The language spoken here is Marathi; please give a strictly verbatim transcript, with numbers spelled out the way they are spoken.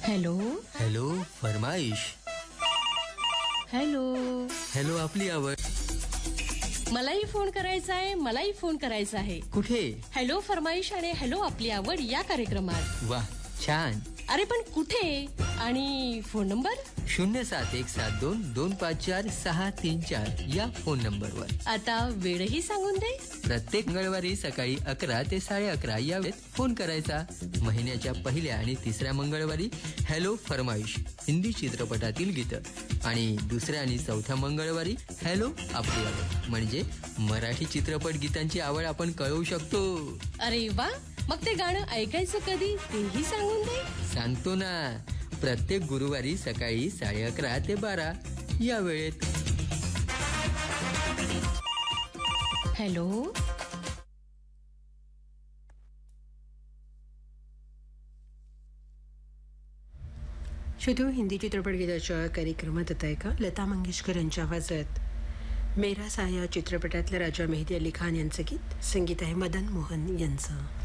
Hello hello फरमाईश. हॅलो हॅलो आपली आवड. मलाही फोन करायचा आहे मलाही फोन करायचा आहे. कुठे? हॅलो फरमाईश आणि हॅलो आपली आवड या कार्यक्रमात. वा छान. अरे पण कुठे आणि फोन नंबर? शून्य सात एक सात दोन दोन पाच चार सहा तीन चार या फोन नंबरवर. आता वेळही सांगून दे. प्रत्येक मंगळवारी सकाळी अकरा ते साडे अकरा या वेळेत फोन करायचा. महिन्याच्या पहिल्या आणि तिसऱ्या मंगळवारी हॅलो फरमाईश हिंदी चित्रपटातील गीतं आणि दुसऱ्या आणि चौथ्या मंगळवारी हॅलो आपली आवड म्हणजे मराठी चित्रपट गीतांची आवड आपण कळवू शकतो. अरे वा, मग ते गाणं ऐकायचं कधी तेही सांगून दे. सांगतो ना, प्रत्येक गुरुवारी सकाळी साडे अकरा ते बारा या वेळेत. हॅलो शुद्धू हिंदी चित्रपट गीताच्या कार्यक्रमात आता आहे का लता मंगेशकर यांच्या आवाजात मेरा साया चित्रपटातलं राजा मेहदी अली खान यांचं गीत. संगीत आहे मदन मोहन यांचं.